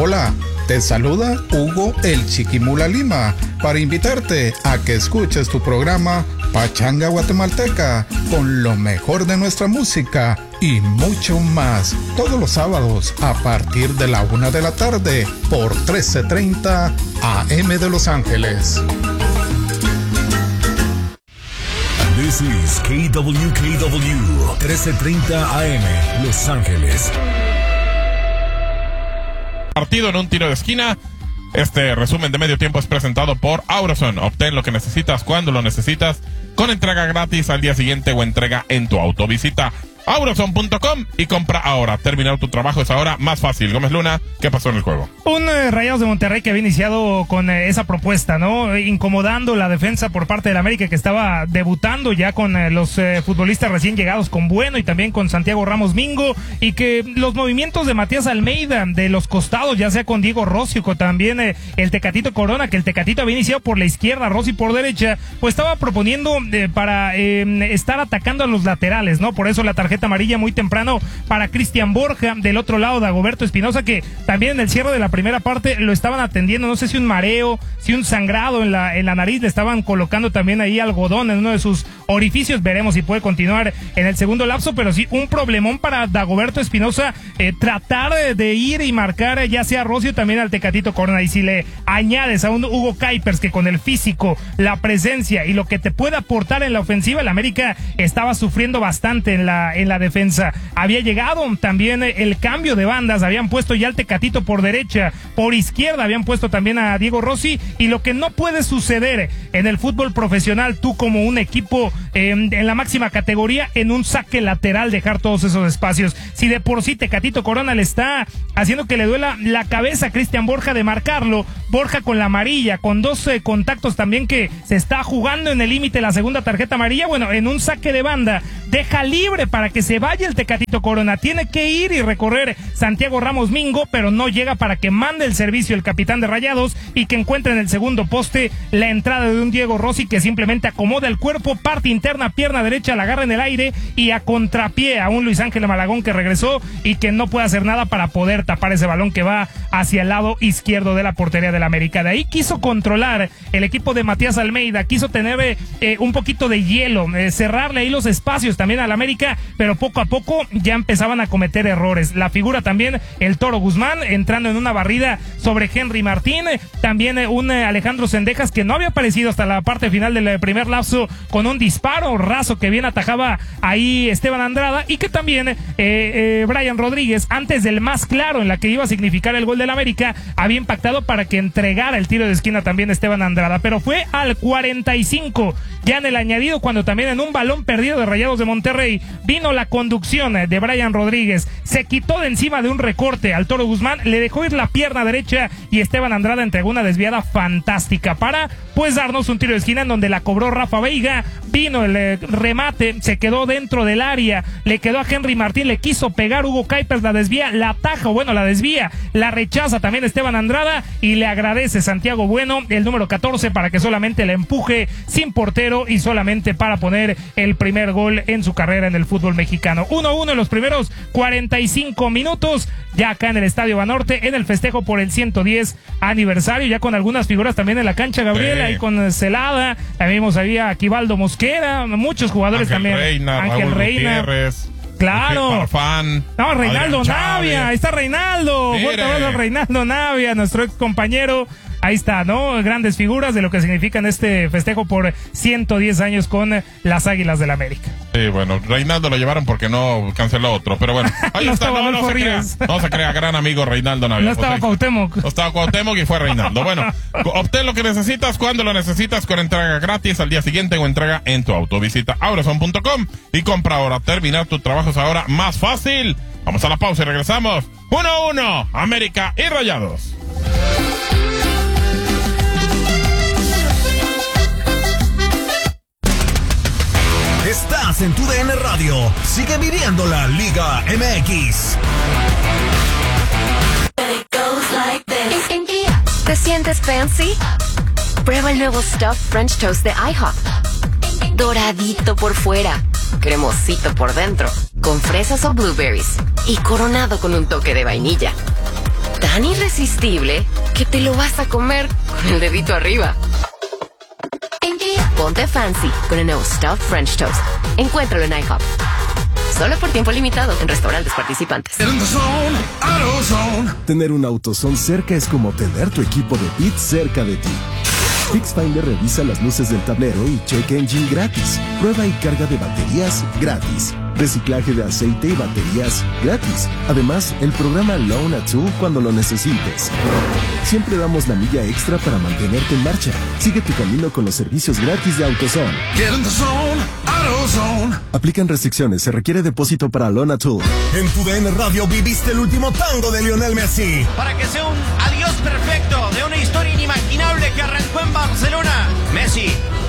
Hola, te saluda Hugo el Chiquimula Lima para invitarte a que escuches tu programa Pachanga Guatemalteca con lo mejor de nuestra música y mucho más todos los sábados a partir de la 1 de la tarde por 1330 AM de Los Ángeles. This is KWKW 1330 AM Los Ángeles. Partido en un tiro de esquina. Este resumen de medio tiempo es presentado por Auroson. Obtén lo que necesitas cuando lo necesitas, con entrega gratis al día siguiente o entrega en tu auto. Visita Auroson.com y compra ahora. Terminar tu trabajo es ahora más fácil. Gómez Luna, ¿qué pasó en el juego? Un Rayados de Monterrey que había iniciado con esa propuesta, ¿no? Incomodando la defensa por parte del América, que estaba debutando ya con los futbolistas recién llegados, con Bueno y también con Santiago Ramos Mingo, y que los movimientos de Matías Almeida de los costados, ya sea con Diego Rossi, con también el Tecatito Corona, que el Tecatito había iniciado por la izquierda, Rossi por derecha, pues estaba proponiendo para estar atacando a los laterales, ¿no? Por eso la tarjeta amarilla muy temprano para Cristian Borja. Del otro lado, Dagoberto Espinosa, que también en el cierre de la primera parte lo estaban atendiendo, no sé si un mareo, si un sangrado en la nariz, le estaban colocando también ahí algodón en uno de sus orificios. Veremos si puede continuar en el segundo lapso, pero sí un problemón para Dagoberto Espinosa, tratar de ir y marcar ya sea a Rossi o también al Tecatito Corona. Y si le añades a un Hugo Kuipers que con el físico, la presencia y lo que te puede aportar en la ofensiva, el América estaba sufriendo bastante en la defensa. Había llegado también el cambio de bandas, habían puesto ya al Tecatito por derecha, por izquierda habían puesto también a Diego Rossi, y lo que no puede suceder en el fútbol profesional, tú como un equipo en la máxima categoría, en un saque lateral dejar todos esos espacios. Si de por sí Tecatito Corona le está haciendo que le duela la cabeza a Cristian Borja de marcarlo, Borja con la amarilla, con 12 contactos también, que se está jugando en el límite la segunda tarjeta amarilla, bueno, en un saque de banda deja libre para que se vaya el Tecatito Corona. Tiene que ir y recorrer Santiago Ramos Mingo, pero no llega para que mande el servicio el capitán de Rayados y que encuentre en el segundo poste la entrada de un Diego Rossi que simplemente acomoda el cuerpo, parte interna, pierna derecha, la agarra en el aire y a contrapié a un Luis Ángel Malagón que regresó y que no puede hacer nada para poder tapar ese balón que va hacia el lado izquierdo de la portería del América. De ahí quiso controlar el equipo de Matías Almeida, quiso tener un poquito de hielo, cerrarle ahí los espacios también al América, pero poco a poco ya empezaban a cometer errores. La figura también el Toro Guzmán entrando en una barrida sobre Henry Martín, también un Alejandro Cendejas que no había aparecido hasta la parte final del primer lapso, con un disparo raso que bien atajaba ahí Esteban Andrada, y que también Brian Rodríguez, antes del más claro en la que iba a significar el gol del América, había impactado para que entregara el tiro de esquina también Esteban Andrada, pero fue al 45 ya en el añadido cuando también en un balón perdido de Rayados de Monterrey vino la conducción de Brian Rodríguez, se quitó de encima de un recorte al Toro Guzmán, le dejó ir la pierna derecha y Esteban Andrada entregó una desviada fantástica para pues darnos un tiro de esquina en donde la cobró Rafa Veiga. Vino el remate, se quedó dentro del área, le quedó a Henry Martín, le quiso pegar Hugo Kuipers, la desvía, la ataja, bueno, la desvía, la rechaza también Esteban Andrada y le agradece Santiago Bueno, el número 14, para que solamente le empuje sin portero y solamente para poner el primer gol en su carrera en el fútbol mexicano. 1-1 en los primeros 45 minutos, ya acá en el Estadio Banorte, en el festejo por el 110 aniversario, ya con algunas figuras también en la cancha, Gabriel, ahí con Celada, también vimos ahí a Aquivaldo Mosquera, muchos jugadores Ángel también. Reina, Ángel Raúl Reina. Gutiérrez. Claro. Farfán, no, Reinaldo Adrián Navia, Chávez. ahí está Reinaldo. Fuerte abrazo a Reinaldo Navia, nuestro ex compañero. Ahí está, ¿no? Grandes figuras de lo que significa en este festejo por 110 años con las Águilas del América. Sí, bueno, Reinaldo lo llevaron porque no canceló otro, pero bueno. Ahí No está, estaba no se crea, gran amigo Reinaldo Navia. No estaba Cuauhtémoc. No estaba Cuauhtémoc y fue Reinaldo. Bueno, obtén lo que necesitas cuando lo necesitas, con entrega gratis al día siguiente o entrega en tu auto. Visita Auroson.com y compra ahora. Terminar tu trabajo es ahora más fácil. Vamos a la pausa y regresamos. 1-1, América y Rayados. Estás en tu DN Radio. Sigue viviendo la Liga MX. ¿Te sientes fancy? Prueba el nuevo Stuffed French Toast de IHOP. Doradito por fuera, cremosito por dentro, con fresas o blueberries y coronado con un toque de vainilla. tan irresistible que te lo vas a comer con el dedito arriba. Ponte fancy con el nuevo Stuffed French Toast. Encuéntralo en IHOP. Solo por tiempo limitado en restaurantes participantes. Tener un AutoZone cerca es como tener tu equipo de pits cerca de ti. FixFinder revisa las luces del tablero y check engine gratis. Prueba y carga de baterías gratis. Reciclaje de aceite y baterías gratis. Además, el programa Loan a Tool cuando lo necesites. Siempre damos la milla extra para mantenerte en marcha. Sigue tu camino con los servicios gratis de AutoZone. Aplican restricciones. Se requiere depósito para Loan a Tool. En tu DN Radio viviste el último tango de Lionel Messi. Para que sea un adiós perfecto de una historia inimaginable que arrancó en Barcelona. Messi